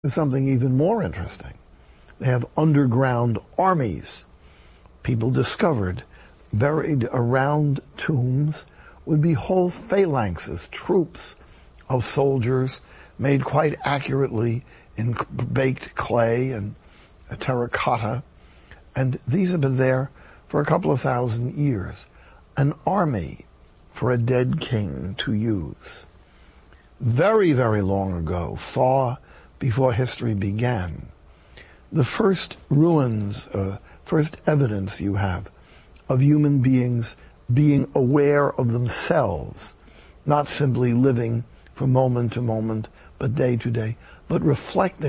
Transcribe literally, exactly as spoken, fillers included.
There's something even more interesting. They have underground armies. People discovered buried around tombs would be whole phalanxes, troops of soldiers made quite accurately in baked clay and terracotta. And these have been there for a couple of thousand years. An army for a dead king to use. Very, very long ago, far before history began, the first ruins, uh, first evidence you have of human beings being aware of themselves, not simply living from moment to moment, but day to day, but reflecting